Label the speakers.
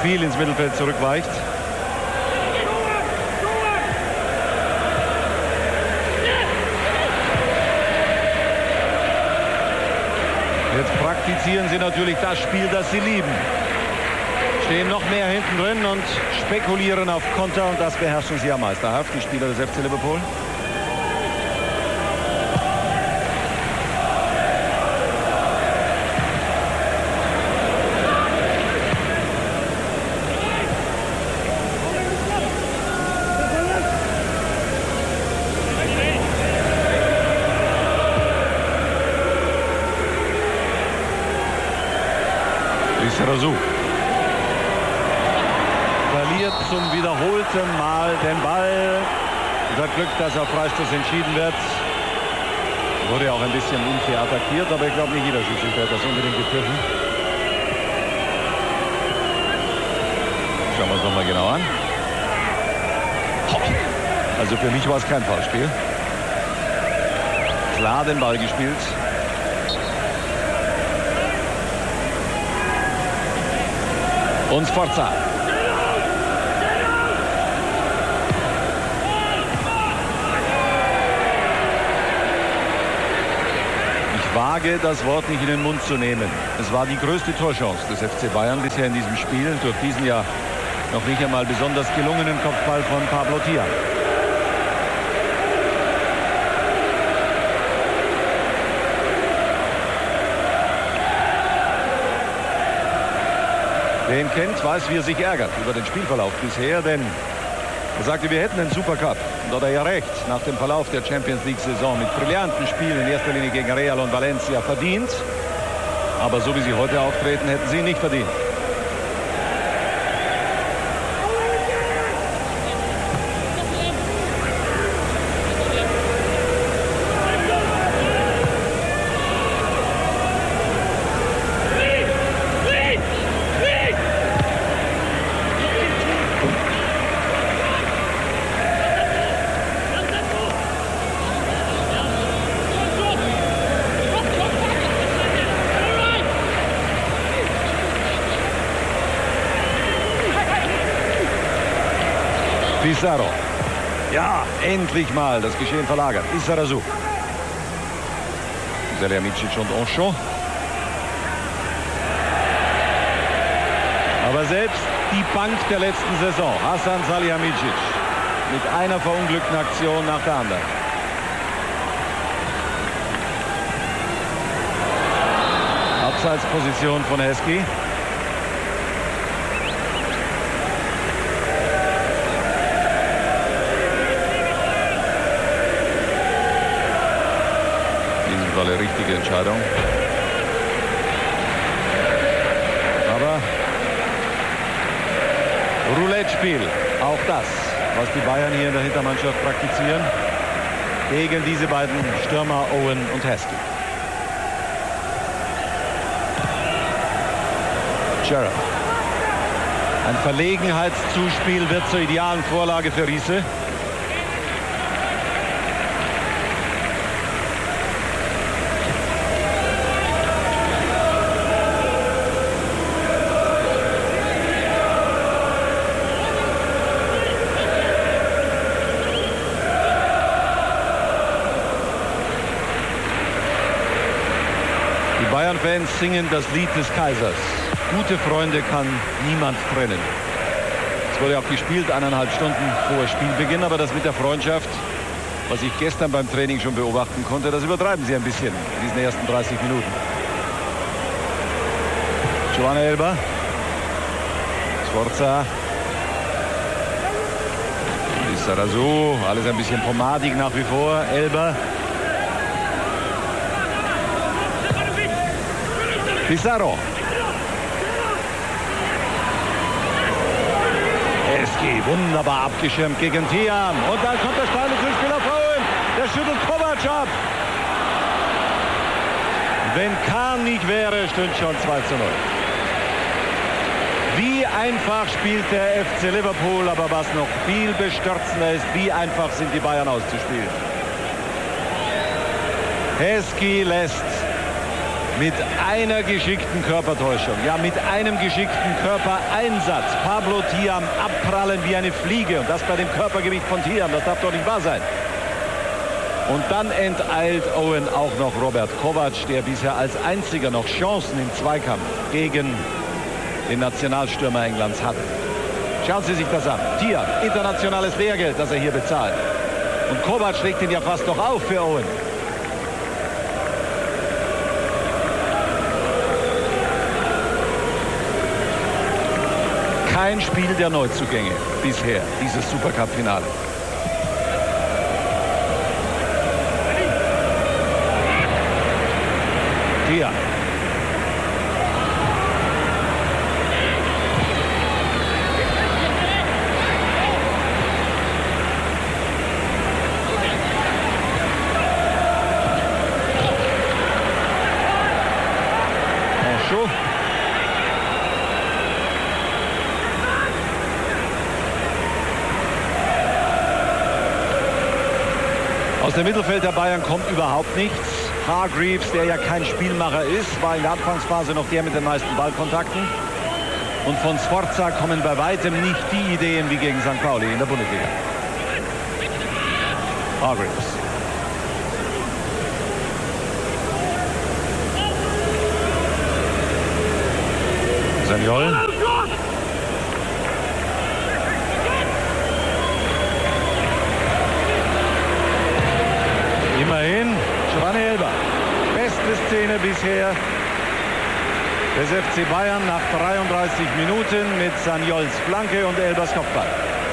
Speaker 1: viel ins Mittelfeld zurückweicht. Jetzt praktizieren sie natürlich das Spiel, das sie lieben. Stehen noch mehr hinten drin und spekulieren auf Konter, und das beherrschen sie ja meisterhaft, die Spieler des FC Liverpool. Lissarazu verliert zum wiederholten Mal den Ball. Es hat Glück, dass auf Freistoß entschieden wird. Wurde auch ein bisschen unfair attackiert, aber ich glaube, nicht jeder Schiedsrichter hat das unbedingt gepfiffen. Schauen wir uns nochmal genau an. Also für mich war es kein Foulspiel. Klar den Ball gespielt. Und Sforza. Ich wage das Wort nicht in den Mund zu nehmen. Es war die größte Torchance des FC Bayern bisher in diesem Spiel, durch diesen ja noch nicht einmal besonders gelungenen Kopfball von Pablo Tiam. Wer ihn kennt, weiß, wie er sich ärgert über den Spielverlauf bisher, denn er sagte, wir hätten einen Supercup. Und da hat er ja recht, nach dem Verlauf der Champions League-Saison mit brillanten Spielen in erster Linie gegen Real und Valencia verdient. Aber so wie sie heute auftreten, hätten sie ihn nicht verdient. Pizarro. Ja, endlich mal das Geschehen verlagert. Lissarazu. Salihamidzic und Henchoz. Aber selbst die Bank der letzten Saison, Hasan Salihamidzic, mit einer verunglückten Aktion nach der anderen. Abseitsposition von Heskey. Eine richtige Entscheidung. Aber Roulette-Spiel, auch das, was die Bayern hier in der Hintermannschaft praktizieren, gegen diese beiden Stürmer Owen und Heskey. Gerrard. Ein Verlegenheitszuspiel wird zur idealen Vorlage für Riese. Bayern-Fans singen das Lied des Kaisers. Gute Freunde kann niemand trennen. Es wurde auch gespielt, 1,5 Stunden vor Spielbeginn. Aber das mit der Freundschaft, was ich gestern beim Training schon beobachten konnte, das übertreiben sie ein bisschen in diesen ersten 30 Minuten. Joana Elber. Sforza. Lissarazu. Alles ein bisschen pomadig nach wie vor. Elber. Pizarro. Heskey wunderbar abgeschirmt gegen Tiam. Und dann kommt der Stein ins Spiel auf Owen. Der schüttelt Kovac ab. Wenn Kahn nicht wäre, stünde schon 2:0. Wie einfach spielt der FC Liverpool, aber was noch viel bestürzender ist, wie einfach sind die Bayern auszuspielen. Heskey lässt Mit einer geschickten Körpertäuschung, ja, mit einem geschickten Körpereinsatz. Pablo Thiam abprallen wie eine Fliege. Und das bei dem Körpergewicht von Thiam. Das darf doch nicht wahr sein. Und dann enteilt Owen auch noch Robert Kovac, der bisher als einziger noch Chancen im Zweikampf gegen den Nationalstürmer Englands hat. Schauen Sie sich das an. Thiam, internationales Lehrgeld, das er hier bezahlt. Und Kovac legt ihn ja fast noch auf für Owen. Kein Spiel der Neuzugänge bisher, dieses Supercup-Finale. Thiam. Monchot. Aus dem Mittelfeld der Bayern kommt überhaupt nichts. Hargreaves, der ja kein Spielmacher ist, war in der Anfangsphase noch der mit den meisten Ballkontakten. Und von Sforza kommen bei weitem nicht die Ideen wie gegen St. Pauli in der Bundesliga. Hargreaves. Sagnol. Immerhin Giovanni Elber. Beste Szene bisher des FC Bayern nach 33 Minuten mit Sagnols Flanke und Elbers Kopfball.